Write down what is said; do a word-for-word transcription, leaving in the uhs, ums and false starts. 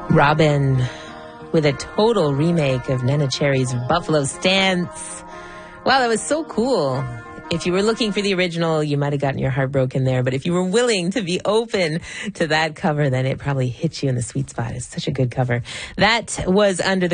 Robin with a total remake of Neneh Cherry's Buffalo Stance. Wow, that was so cool. If you were looking for the original, you might have gotten your heart broken there. But if you were willing to be open to that cover, then it probably hit you in the sweet spot. It's such a good cover. That was Under the